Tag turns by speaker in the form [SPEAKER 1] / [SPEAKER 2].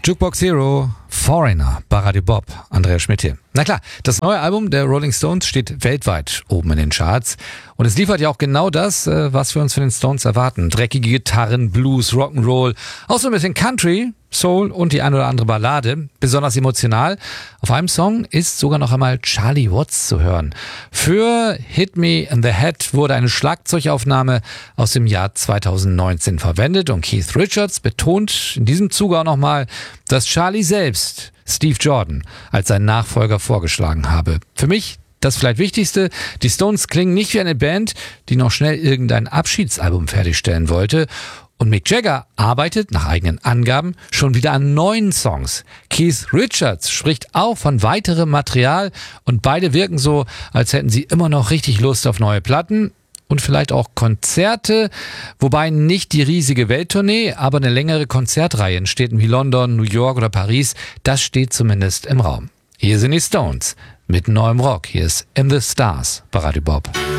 [SPEAKER 1] Jukebox Hero, Foreigner, bei Radio Bob, Andreas Schmidt hier. Na klar, das neue Album der Rolling Stones steht weltweit oben in den Charts. Und es liefert ja auch genau das, was wir uns von den Stones erwarten. Dreckige Gitarren, Blues, Rock'n'Roll, auch so ein bisschen Country, Soul und die eine oder andere Ballade. Besonders emotional. Auf einem Song ist sogar noch einmal Charlie Watts zu hören. Für Hit Me in the Head wurde eine Schlagzeugaufnahme aus dem Jahr 2019 verwendet und Keith Richards betont in diesem Zuge auch nochmal, dass Charlie selbst Steve Jordan als seinen Nachfolger vorgeschlagen habe. Für mich das vielleicht Wichtigste, die Stones klingen nicht wie eine Band, die noch schnell irgendein Abschiedsalbum fertigstellen wollte. Und Mick Jagger arbeitet nach eigenen Angaben schon wieder an neuen Songs. Keith Richards spricht auch von weiterem Material und beide wirken so, als hätten sie immer noch richtig Lust auf neue Platten und vielleicht auch Konzerte, wobei nicht die riesige Welttournee, aber eine längere Konzertreihe in Städten wie London, New York oder Paris, das steht zumindest im Raum. Hier sind die Stones mit neuem Rock. Hier ist In the Stars bei Radio Bob.